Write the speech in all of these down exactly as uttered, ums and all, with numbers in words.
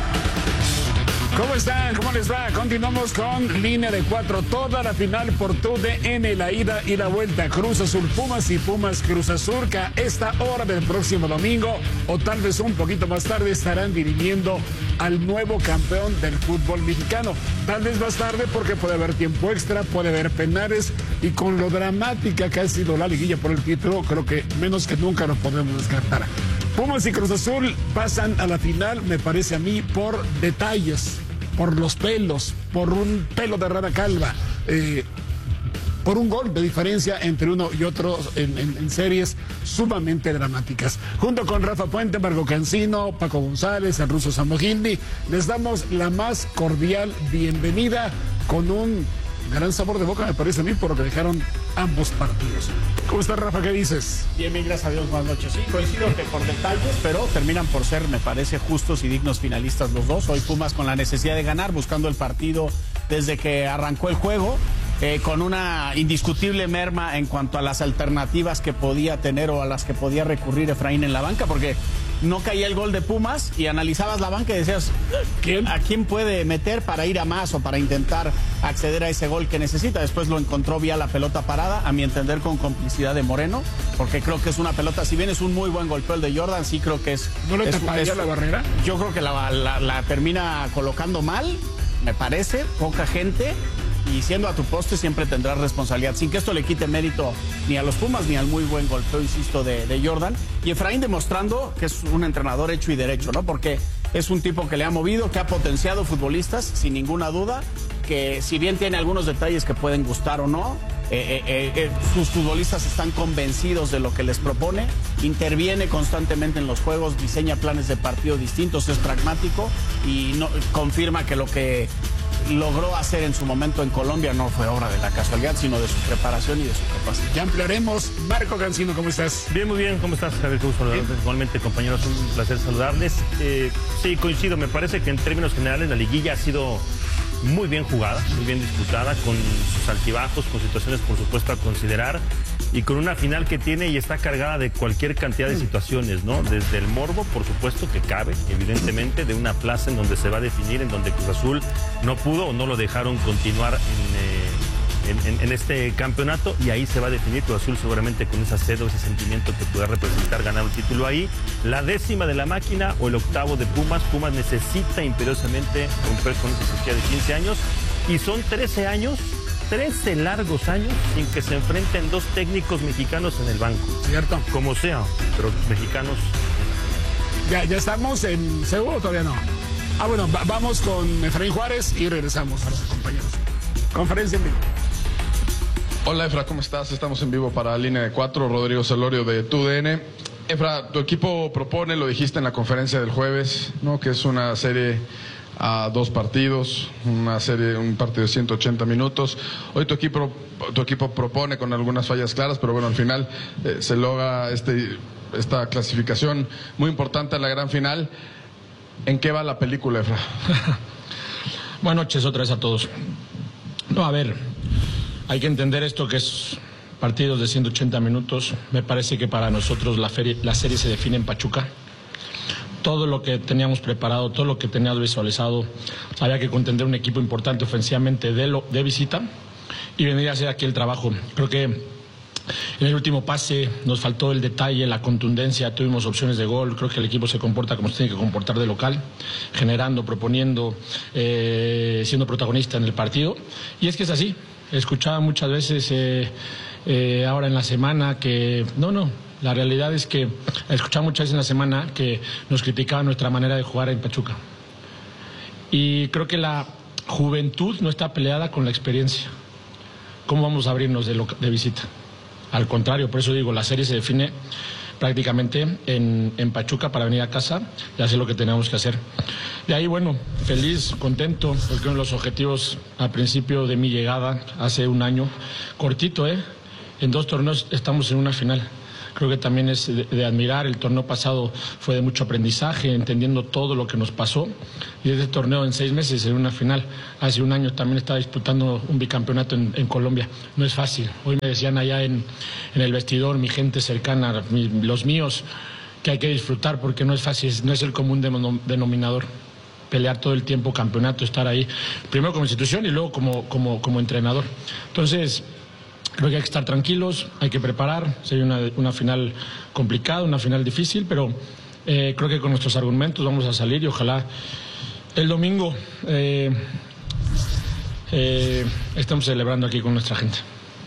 ¿Cómo están? ¿Cómo les va? Continuamos con Línea de Cuatro. Toda la final por T U D N, la ida y la vuelta. Cruz Azul Pumas y Pumas Cruz Azul, que a esta hora del próximo domingo, o tal vez un poquito más tarde, estarán dirigiendo al nuevo campeón del fútbol mexicano. Tal vez más tarde porque puede haber tiempo extra, puede haber penales, y con lo dramática que ha sido la liguilla por el título, creo que menos que nunca lo podemos descartar. Pumas y Cruz Azul pasan a la final, me parece a mí, por detalles, por los pelos, por un pelo de rana calva, eh, por un gol de diferencia entre uno y otro en, en, en series sumamente dramáticas. Junto con Rafa Puente, Marco Cancino, Paco González, el ruso Samogildi, les damos la más cordial bienvenida con un gran sabor de boca, me parece a mí, por lo que dejaron ambos partidos. ¿Cómo estás, Rafa? ¿Qué dices? Bien, bien, gracias a Dios, buenas noches. Sí, coincido que por detalles, pero terminan por ser, me parece, justos y dignos finalistas los dos. Hoy Pumas con la necesidad de ganar, buscando el partido desde que arrancó el juego, eh, con una indiscutible merma en cuanto a las alternativas que podía tener o a las que podía recurrir Efraín en la banca, porque no caía el gol de Pumas y analizabas la banca y decías, ¿quién? ¿A quién puede meter para ir a más o para intentar acceder a ese gol que necesita? Después lo encontró vía la pelota parada, a mi entender con complicidad de Moreno, porque creo que es una pelota, si bien es un muy buen golpeo el de Jordan, sí creo que es... ¿No le es, taparía es, la barrera? Yo creo que la, la, la termina colocando mal, me parece, poca gente, y siendo a tu poste siempre tendrás responsabilidad, sin que esto le quite mérito ni a los Pumas ni al muy buen golpeo, insisto, de, de Jordan. Y Efraín demostrando que es un entrenador hecho y derecho, ¿no? Porque es un tipo que le ha movido, que ha potenciado futbolistas, sin ninguna duda, que si bien tiene algunos detalles que pueden gustar o no, eh, eh, eh, sus futbolistas están convencidos de lo que les propone, interviene constantemente en los juegos, diseña planes de partido distintos, es pragmático y no, confirma que lo que logró hacer en su momento en Colombia no fue obra de la casualidad, sino de su preparación y de su capacidad. Ya ampliaremos. Marco Cancino, ¿cómo estás? Bien, muy bien. ¿Cómo estás, Javier? Igualmente, compañeros, un placer saludarles. Eh, sí, coincido. Me parece que en términos generales la liguilla ha sido muy bien jugada, muy bien disputada, con sus altibajos, con situaciones, por supuesto, a considerar, y con una final que tiene y está cargada de cualquier cantidad de situaciones, ¿no? Desde el morbo, por supuesto, que cabe, evidentemente, de una plaza en donde se va a definir, en donde Cruz Azul no pudo o no lo dejaron continuar en, eh, en, en, en este campeonato, y ahí se va a definir Cruz Azul seguramente con esa sed o ese sentimiento que pueda representar ganar un título ahí. La décima de la máquina o el octavo de Pumas. Pumas necesita imperiosamente romper con esa sequía de quince años, y son trece años, trece largos años sin que se enfrenten dos técnicos mexicanos en el banco. Cierto. Como sea, pero mexicanos. Ya, ya estamos en Seúl, ¿o todavía no? Ah, bueno, va, vamos con Efraín Juárez y regresamos a los compañeros. Conferencia en vivo. Hola, Efra, ¿cómo estás? Estamos en vivo para Línea de Cuatro. Rodrigo Celorio de T U D N. Efra, tu equipo propone, lo dijiste en la conferencia del jueves, ¿no? Que es una serie a dos partidos, una serie, un partido de ciento ochenta minutos. Hoy tu equipo, tu equipo propone con algunas fallas claras, pero bueno, al final eh, se logra este, esta clasificación muy importante a la gran final. ¿En qué va la película, Efra? Buenas noches otra vez a todos. No, a ver, hay que entender esto que es partidos de ciento ochenta minutos. Me parece que para nosotros la, ferie, la serie se define en Pachuca. Todo lo que teníamos preparado, todo lo que teníamos visualizado, había que contender un equipo importante ofensivamente de, lo, de visita y venir a hacer aquí el trabajo. Creo que en el último pase nos faltó el detalle, la contundencia, tuvimos opciones de gol. Creo que el equipo se comporta como se tiene que comportar de local, generando, proponiendo, eh, siendo protagonista en el partido. Y es que es así. Escuchaba muchas veces eh, eh, ahora en la semana que no, no. La realidad es que escuchaba muchas veces en la semana que nos criticaban nuestra manera de jugar en Pachuca. Y creo que la juventud no está peleada con la experiencia. ¿Cómo vamos a abrirnos de, de visita? Al contrario, por eso digo, la serie se define prácticamente en, en Pachuca para venir a casa y hacer lo que tenemos que hacer. De ahí, bueno, feliz, contento, porque uno de los objetivos al principio de mi llegada, hace un año, cortito, ¿eh? En dos torneos estamos en una final. Creo que también es de, de admirar. El torneo pasado fue de mucho aprendizaje, entendiendo todo lo que nos pasó. Y este torneo en seis meses en una final. Hace un año también estaba disputando un bicampeonato en, en Colombia. No es fácil. Hoy me decían allá en, en el vestidor, mi gente cercana, mi, los míos, que hay que disfrutar porque no es fácil, no es el común denominador. pelear todo el tiempo campeonato, estar ahí, primero como institución y luego como, como, como entrenador. Entonces, creo que hay que estar tranquilos, hay que preparar, sería una, una final complicada, una final difícil, pero eh, creo que con nuestros argumentos vamos a salir y ojalá el domingo eh, eh, estemos celebrando aquí con nuestra gente.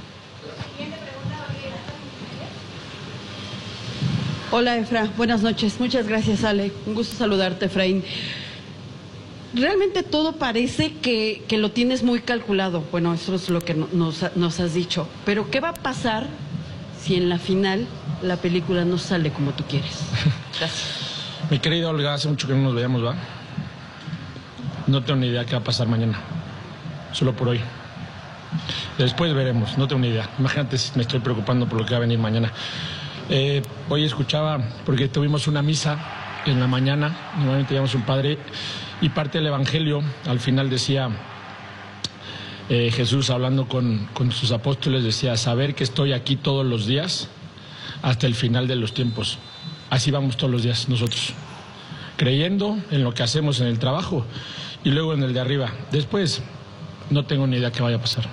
Hola, Efra, buenas noches. Muchas gracias, Ale. Un gusto saludarte, Efraín. Realmente todo parece que, que lo tienes muy calculado. Bueno, eso es lo que nos, nos has dicho. Pero, ¿qué va a pasar si en la final la película no sale como tú quieres? Gracias. Mi querida Olga, hace mucho que no nos veíamos, ¿va? No tengo ni idea qué va a pasar mañana. Solo por hoy. Después veremos, no tengo ni idea. Imagínate si me estoy preocupando por lo que va a venir mañana. Eh, hoy escuchaba, porque tuvimos una misa en la mañana, normalmente teníamos un padre, y parte del Evangelio, al final decía, eh, Jesús hablando con, con sus apóstoles, decía, saber que estoy aquí todos los días, hasta el final de los tiempos. Así vamos todos los días nosotros, creyendo en lo que hacemos en el trabajo, y luego en el de arriba. Después, no tengo ni idea qué vaya a pasar.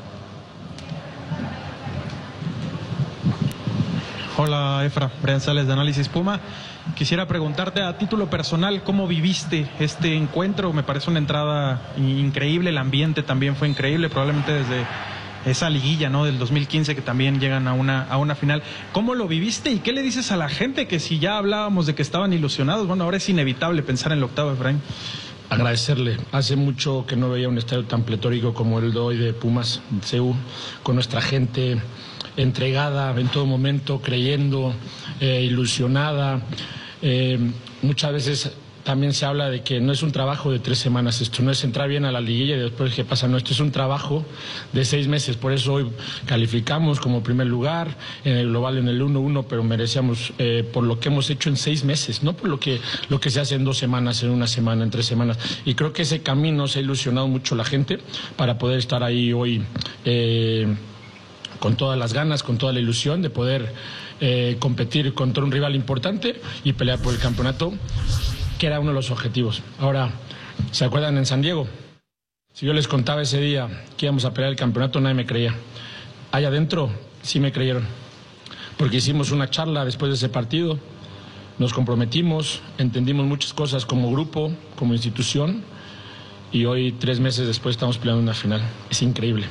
Hola, Efra, Brian Sales de Análisis Puma. Quisiera preguntarte a título personal, ¿cómo viviste este encuentro? Me parece una entrada increíble, el ambiente también fue increíble, probablemente desde esa liguilla, ¿no?, del dos mil quince, que también llegan a una, a una final. ¿Cómo lo viviste y qué le dices a la gente? Que si ya hablábamos de que estaban ilusionados, bueno, ahora es inevitable pensar en el octavo, Efraín. Agradecerle. Hace mucho que no veía un estadio tan pletórico como el de hoy de Pumas, C U, con nuestra gente entregada en todo momento, creyendo, eh, ilusionada. Eh, muchas veces también se habla de que no es un trabajo de tres semanas, esto no es entrar bien a la liguilla y después qué pasa, no, esto es un trabajo de seis meses, por eso hoy calificamos como primer lugar, en el global en el uno uno, pero merecíamos eh, por lo que hemos hecho en seis meses, no por lo que, lo que se hace en dos semanas, en una semana, en tres semanas, y creo que ese camino se ha ilusionado mucho la gente para poder estar ahí hoy eh, con todas las ganas, con toda la ilusión de poder eh, competir contra un rival importante y pelear por el campeonato, que era uno de los objetivos. Ahora, ¿se acuerdan en San Diego? Si yo les contaba ese día que íbamos a pelear el campeonato, nadie me creía. Allá adentro sí me creyeron, porque hicimos una charla después de ese partido, nos comprometimos, entendimos muchas cosas como grupo, como institución, y hoy, tres meses después, estamos peleando una final. Es increíble.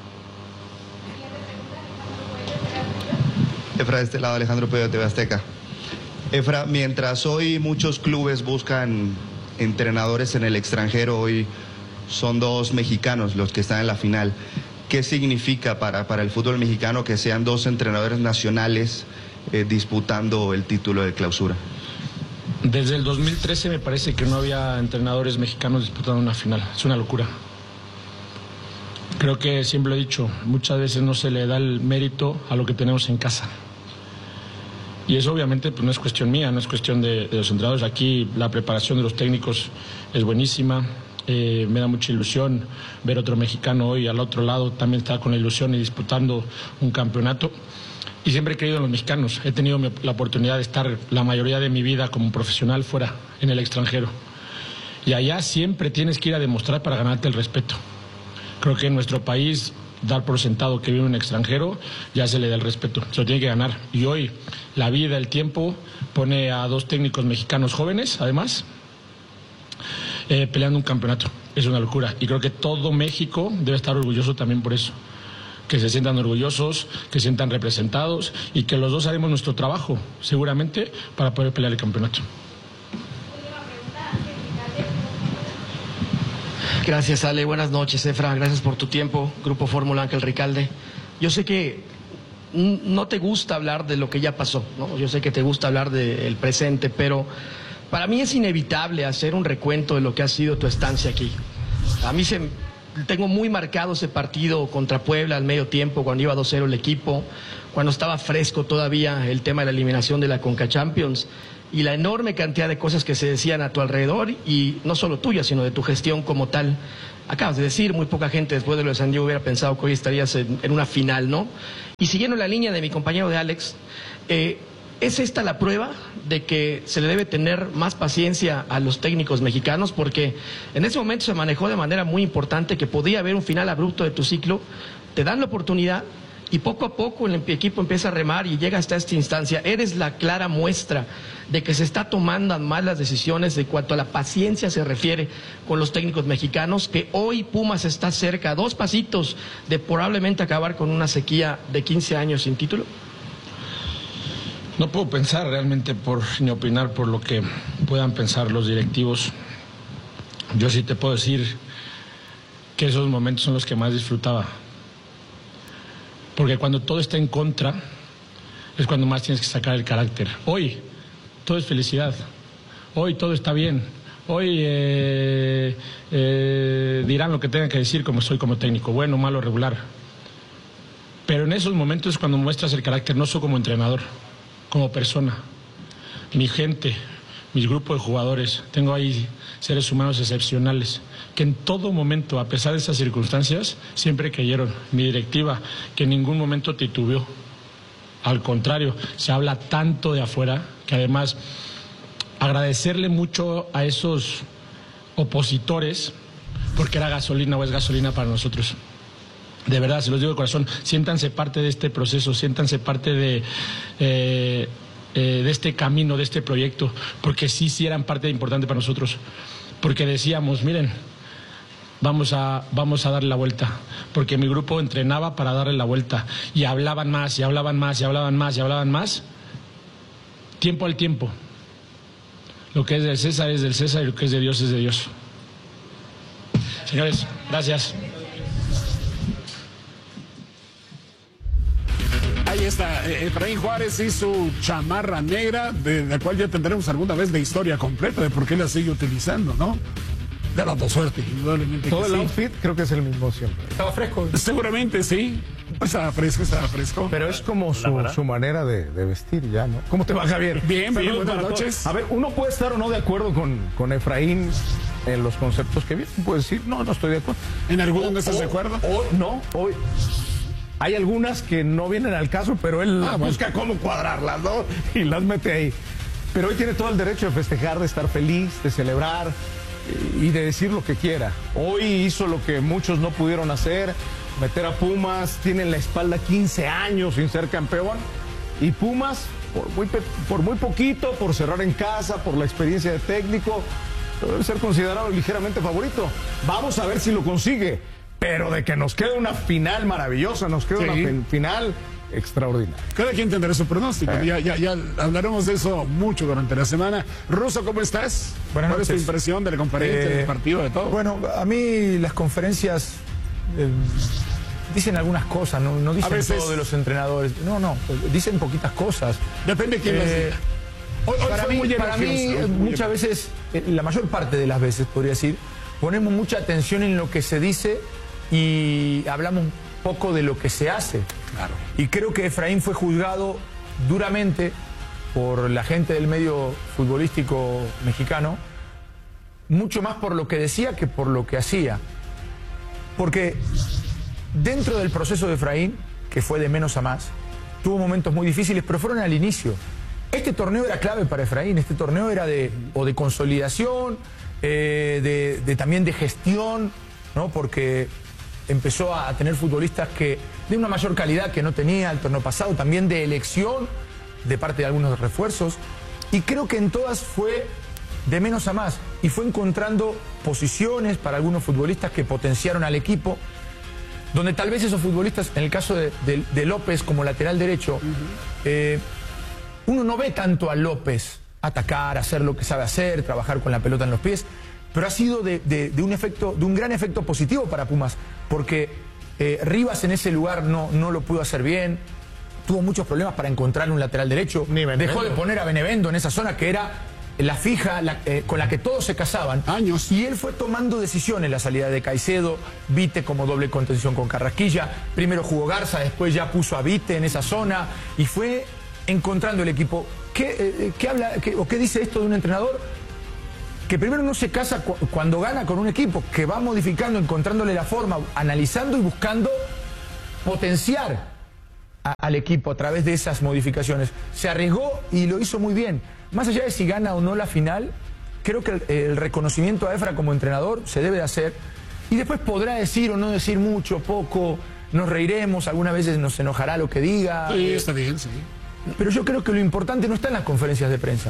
Efra, de este lado, Alejandro Pedro de T V Azteca. Efra, mientras hoy muchos clubes buscan entrenadores en el extranjero, hoy son dos mexicanos los que están en la final. ¿Qué significa para, para el fútbol mexicano que sean dos entrenadores nacionales eh, disputando el título de clausura? Desde el dos mil trece me parece que no había entrenadores mexicanos disputando una final. Es una locura. Creo que siempre lo he dicho, muchas veces no se le da el mérito a lo que tenemos en casa. Y eso obviamente pues, no es cuestión mía, no es cuestión de, de los entrenadores. Aquí la preparación de los técnicos es buenísima. Eh, me da mucha ilusión ver otro mexicano hoy al otro lado, también está con la ilusión y disputando un campeonato. Y siempre he creído en los mexicanos. He tenido la oportunidad de estar la mayoría de mi vida como profesional fuera, en el extranjero. Y allá siempre tienes que ir a demostrar para ganarte el respeto. Creo que en nuestro país, dar por sentado que vive un extranjero, ya se le da el respeto, se lo tiene que ganar. Y hoy, la vida, el tiempo, pone a dos técnicos mexicanos jóvenes, además, eh, peleando un campeonato. Es una locura. Y creo que todo México debe estar orgulloso también por eso. Que se sientan orgullosos, que se sientan representados y que los dos haremos nuestro trabajo, seguramente, para poder pelear el campeonato. Gracias, Ale. Buenas noches, Efra. Gracias por tu tiempo. Grupo Fórmula Ángel Ricalde. Yo sé que no te gusta hablar de lo que ya pasó, ¿no? Yo sé que te gusta hablar del presente, pero para mí es inevitable hacer un recuento de lo que ha sido tu estancia aquí. A mí se, tengo muy marcado ese partido contra Puebla al medio tiempo, cuando iba dos cero el equipo, cuando estaba fresco todavía el tema de la eliminación de la Conca Champions, y la enorme cantidad de cosas que se decían a tu alrededor, y no solo tuya, sino de tu gestión como tal. Acabas de decir, muy poca gente después de lo de San Diego hubiera pensado que hoy estarías en, en una final, ¿no? Y siguiendo la línea de mi compañero de Alex, eh, ¿Es esta la prueba de que se le debe tener más paciencia a los técnicos mexicanos? Porque en ese momento se manejó de manera muy importante que podía haber un final abrupto de tu ciclo, te dan la oportunidad y poco a poco el equipo empieza a remar y llega hasta esta instancia. Eres la clara muestra de que se está tomando mal las decisiones de cuanto a la paciencia se refiere con los técnicos mexicanos, que hoy Pumas está cerca, a dos pasitos de probablemente acabar con una sequía de quince años sin título. No puedo pensar realmente por ni opinar por lo que puedan pensar los directivos. Yo sí te puedo decir que esos momentos son los que más disfrutaba. Porque cuando todo está en contra, es cuando más tienes que sacar el carácter. Hoy, todo es felicidad. Hoy todo está bien. Hoy eh, eh, dirán lo que tengan que decir como soy como técnico, bueno, malo, regular. Pero en esos momentos es cuando muestras el carácter, no solo como entrenador, como persona. Mi gente, mis grupos de jugadores, tengo ahí seres humanos excepcionales, que en todo momento, a pesar de esas circunstancias, siempre creyeron. Mi directiva, que en ningún momento titubeó. Al contrario, se habla tanto de afuera, que además agradecerle mucho a esos opositores, porque era gasolina o es gasolina para nosotros. De verdad, se los digo de corazón, siéntanse parte de este proceso, siéntanse parte de... Eh, Eh, de este camino, de este proyecto, porque sí, sí eran parte importante para nosotros, porque decíamos, miren, vamos a, vamos a darle la vuelta, porque mi grupo entrenaba para darle la vuelta, y hablaban más, y hablaban más, y hablaban más, y hablaban más, tiempo al tiempo. Lo que es del César es del César, y lo que es de Dios es de Dios. Señores, gracias. Ahí está, Efraín Juárez y su chamarra negra, de la cual ya tendremos alguna vez la historia completa de por qué la sigue utilizando, ¿no? De la suerte, indudablemente. Todo el sí. outfit creo que es el mismo siempre. Estaba fresco. Seguramente sí. Estaba fresco, estaba fresco. Pero es como su, su manera de, de vestir ya, ¿no? ¿Cómo te va, Javier? Bien, bien, Saludos buenas para noches. todos. A ver, uno puede estar o no de acuerdo con, con Efraín en los conceptos que viene. Puede decir, no, no estoy de acuerdo. ¿En alguno no estás o, de acuerdo? O no, hoy. Hay algunas que no vienen al caso, pero él ah, busca bueno. cómo cuadrarlas, ¿no? Y las mete ahí. Pero hoy tiene todo el derecho de festejar, de estar feliz, de celebrar y de decir lo que quiera. Hoy hizo lo que muchos no pudieron hacer, meter a Pumas, tiene en la espalda quince años sin ser campeón. Y Pumas, por muy, por muy poquito, por cerrar en casa, por la experiencia de técnico, debe ser considerado ligeramente favorito. Vamos a ver si lo consigue. Pero de que nos quede una final maravillosa, nos queda sí. una final extraordinaria. Cada quien tendrá su pronóstico. Eh. Ya, ya, ya hablaremos de eso mucho durante la semana. Russo, ¿cómo estás? Buenas ¿Cuál noches. es tu impresión de la conferencia, eh, del partido, de todo? Bueno, a mí las conferencias eh, dicen algunas cosas, no, no dicen veces... todo de los entrenadores. No, no, dicen poquitas cosas. Depende de quién eh, Hoy, hoy para mí, muy para mí muchas veces, la mayor parte de las veces, podría decir, ponemos mucha atención en lo que se dice y hablamos poco de lo que se hace. Claro. Y creo que Efraín fue juzgado duramente por la gente del medio futbolístico mexicano, mucho más por lo que decía que por lo que hacía. Porque dentro del proceso de Efraín, que fue de menos a más, tuvo momentos muy difíciles, pero fueron al inicio. Este torneo era clave para Efraín, este torneo era de, o de consolidación, eh, de, de también de gestión, ¿no? Porque empezó a tener futbolistas que de una mayor calidad que no tenía el torneo pasado, también de elección de parte de algunos refuerzos, y creo que en todas fue de menos a más, y fue encontrando posiciones para algunos futbolistas que potenciaron al equipo, donde tal vez esos futbolistas, en el caso de, de, de López como lateral derecho, uh-huh. eh, uno no ve tanto a López atacar, hacer lo que sabe hacer, trabajar con la pelota en los pies, pero ha sido de, de, de un efecto, de un gran efecto positivo para Pumas, porque eh, Rivas en ese lugar no, no lo pudo hacer bien, tuvo muchos problemas para encontrar un lateral derecho, dejó de poner a Benevendo en esa zona que era la fija, la, eh, con la que todos se casaban. Años. Y él fue tomando decisiones, la salida de Caicedo, Vite como doble contención con Carrasquilla, primero jugó Garza, después ya puso a Vite en esa zona, y fue encontrando el equipo. ¿Qué, eh, qué habla, qué, o qué dice esto de un entrenador? Que primero no se casa cu cuando gana con un equipo, que va modificando, encontrándole la forma, analizando y buscando potenciar a, al equipo a través de esas modificaciones. Se arriesgó y lo hizo muy bien. Más allá de si gana o no la final, creo que el, el reconocimiento a Efra como entrenador se debe de hacer. Y después podrá decir o no decir mucho, poco, nos reiremos, algunas veces nos enojará lo que diga. Sí, está bien, sí. Pero yo creo que lo importante no está en las conferencias de prensa.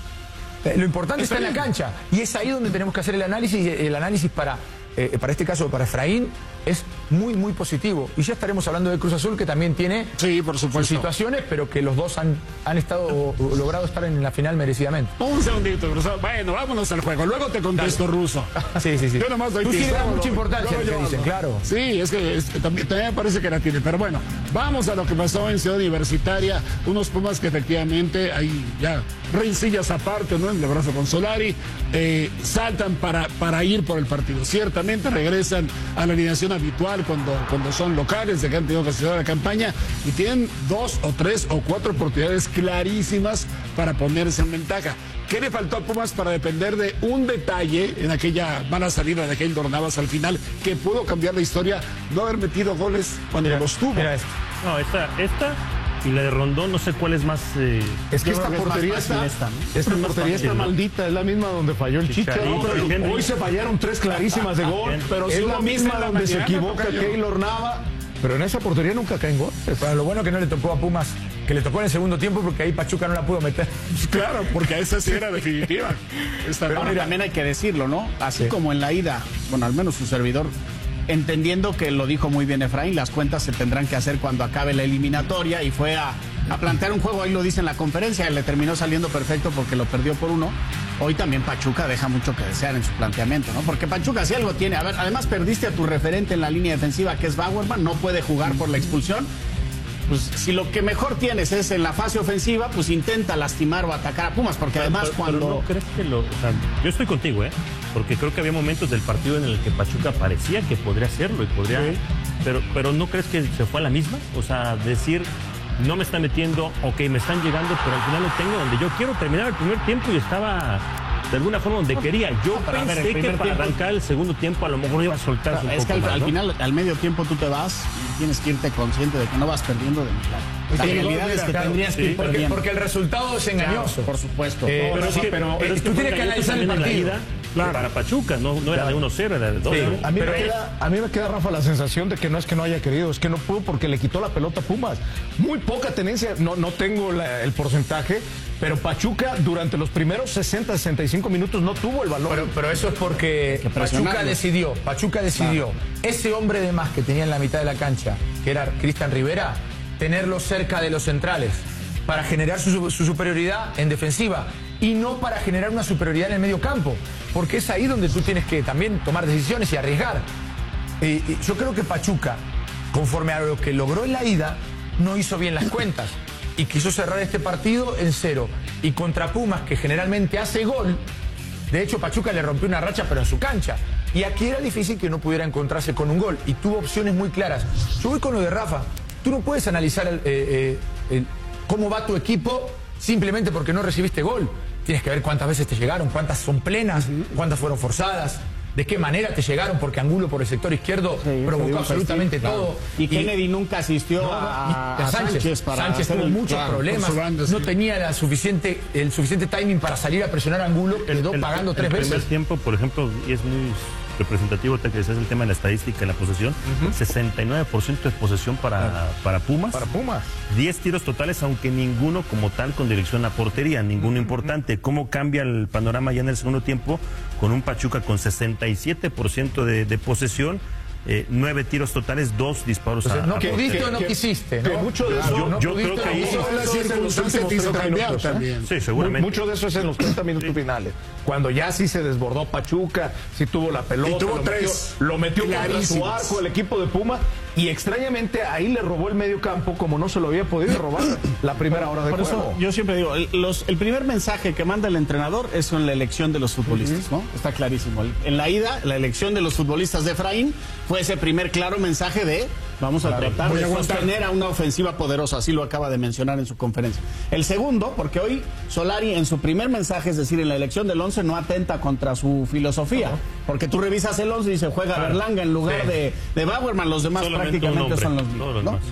Eh, lo importante está, está en la cancha. Y es ahí donde tenemos que hacer el análisis. El análisis para, eh, para este caso, para Efraín, es muy, muy positivo. Y ya estaremos hablando de Cruz Azul, que también tiene sí, por supuesto. sus situaciones, pero que los dos han, han estado o, o logrado estar en la final merecidamente. Un segundito, Ruso. Bueno, vámonos al juego. Luego te contesto, Dale. Ruso. Sí, sí, sí. Yo nomás doy Tú sí le das mucha importancia lo, lo que dicen, claro. Sí, es que es, también, también me parece que la tiene. Pero bueno, vamos a lo que pasó en Ciudad Universitaria. Unos Pumas que efectivamente hay ya rencillas aparte, ¿no? En el abrazo con Solari. Eh, saltan para, para ir por el partido. Ciertamente regresan a la alineación habitual cuando cuando son locales, de que han tenido que hacer la campaña, y tienen dos o tres o cuatro oportunidades clarísimas para ponerse en ventaja. ¿Qué le faltó a Pumas para depender de un detalle en aquella mala salida de Keylor Navas al final, que pudo cambiar la historia, no haber metido goles cuando mira, los tuvo? Mira esta. No, esta, esta y la de Rondón, no sé cuál es más... Eh, es que esta portería está, esta, ¿no? esta portería está maldita, es la misma donde falló el Chicharito. No, hoy se fallaron tres clarísimas de gol, pero es la misma donde se equivoca Keylor Navas. Pero en esa portería nunca caen goles. Bueno, lo bueno que no le tocó a Pumas, que le tocó en el segundo tiempo, porque ahí Pachuca no la pudo meter. Claro, porque esa sí era definitiva. Esta Pero mira, también hay que decirlo, ¿no? Así sí. como en la ida, bueno, al menos su servidor, entendiendo que lo dijo muy bien Efraín, las cuentas se tendrán que hacer cuando acabe la eliminatoria, y fue a, a plantear un juego, ahí lo dice en la conferencia, le terminó saliendo perfecto porque lo perdió por uno. Hoy también Pachuca deja mucho que desear en su planteamiento, ¿no? Porque Pachuca si algo tiene, a ver, además perdiste a tu referente en la línea defensiva, que es Bauerman, no puede jugar por la expulsión. Pues si lo que mejor tienes es en la fase ofensiva, pues intenta lastimar o atacar a Pumas, porque pero, además pero, cuando... Pero no crees que lo... O sea, yo estoy contigo, ¿eh? Porque creo que había momentos del partido en el que Pachuca parecía que podría hacerlo y podría... Sí. Pero, pero ¿no crees que se fue a la misma? O sea, decir, no me están metiendo, ok, me están llegando, pero al final lo tengo donde yo quiero terminar el primer tiempo y estaba... de alguna forma donde quería. Yo no, pensé ver, que para tiempo... arrancar el segundo tiempo a lo mejor iba a soltar un es poco que al, más, al ¿no? final, al medio tiempo tú te vas y tienes que irte consciente de que no vas perdiendo de mitad. La realidad es que claro, tendrías sí, que ir porque, perdiendo. porque el resultado es engañoso. Claro, por supuesto. Eh, pero, sí, pero, pero eh, tú tienes que analizar el partido. Claro. Para Pachuca, no, no era claro. de uno cero, era de dos. Sí, ¿no? a, mí me queda, a mí me queda, Rafa, la sensación de que no es que no haya querido, es que no pudo porque le quitó la pelota a Pumas. Muy poca tenencia, no, no tengo la, el porcentaje, pero Pachuca durante los primeros sesenta, sesenta y cinco minutos no tuvo el balón. Pero, pero eso es porque Pachuca decidió, Pachuca decidió, claro. ese hombre de más que tenía en la mitad de la cancha, que era Cristian Rivera, tenerlo cerca de los centrales, para generar su, su superioridad en defensiva y no para generar una superioridad en el medio campo, porque es ahí donde tú tienes que también tomar decisiones y arriesgar. Eh, eh, yo creo que Pachuca, conforme a lo que logró en la ida, no hizo bien las cuentas y quiso cerrar este partido en cero. Y contra Pumas, que generalmente hace gol, de hecho Pachuca le rompió una racha pero en su cancha, y aquí era difícil que no pudiera encontrarse con un gol y tuvo opciones muy claras. Yo voy con lo de Rafa. Tú no puedes analizar el, eh, eh, el, cómo va tu equipo simplemente porque no recibiste gol. Tienes que ver cuántas veces te llegaron, cuántas son plenas, cuántas fueron forzadas, de qué manera te llegaron, porque Angulo por el sector izquierdo sí, provocó absolutamente claro. todo. Y Kennedy y, nunca asistió no, a, a Sánchez. Sánchez, para Sánchez tuvo muchos claro, problemas, banda, sí. no tenía la suficiente, el suficiente timing para salir a presionar a Angulo, quedó el, el, pagando el, tres el veces. El primer tiempo, por ejemplo, y es muy representativo, te que decías el tema de la estadística y la posesión, uh-huh. sesenta y nueve por ciento de posesión para, claro. para Pumas. Para Pumas. diez tiros totales, aunque ninguno como tal con dirección a portería, ninguno uh-huh. importante. ¿Cómo cambia el panorama ya en el segundo tiempo con un Pachuca con sesenta y siete por ciento de, de posesión? Eh, nueve tiros totales, dos disparos. O sea, a, no a pudiste o no que, quisiste, que ¿no? mucho de eso, claro, yo, no yo creo que ahí eso es en los últimos treinta minutos también. Sí, seguramente. Mucho de eso es en los treinta minutos sí. finales. Cuando ya sí se desbordó Pachuca, sí tuvo la pelota, y tuvo lo, tres metió, lo metió contra su arco el equipo de Puma, y extrañamente ahí le robó el medio campo como no se lo había podido robar la primera hora de Por juego. Eso yo siempre digo, el, los, el primer mensaje que manda el entrenador es en la elección de los futbolistas, uh-huh. ¿no? Está clarísimo. En la ida, la elección de los futbolistas de Efraín fue ese primer claro mensaje de vamos a claro, tratar de sostener a una ofensiva poderosa, así lo acaba de mencionar en su conferencia. El segundo, porque hoy Solari en su primer mensaje, es decir, en la elección del once, no atenta contra su filosofía, uh-huh. porque tú revisas el once y se juega claro. Berlanga en lugar sí. de, de Bauerman, los demás solamente prácticamente son los mismos, ¿no?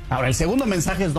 Ahora, el segundo mensaje es